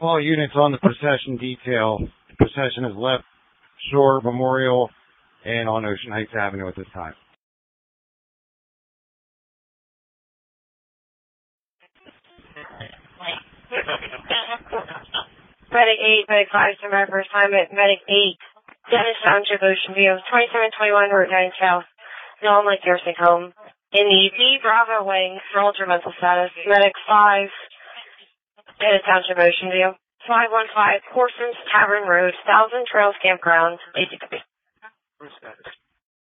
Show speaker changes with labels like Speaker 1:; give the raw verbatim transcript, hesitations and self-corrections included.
Speaker 1: All units on the procession detail. The procession has left Shore Memorial and on Ocean Heights Avenue at this time.
Speaker 2: Medic eight, Medic five, to my first time at Medic eight, Dennis Township, Ocean View, twenty-seven twenty-one, Route nine South, Nolan Lake Nursing Home. In the B Bravo wing, for ultra mental status, Medic five, Dennis Township, Ocean View, five one five, Corson's Tavern Road, Thousand Trails Campground, A T W.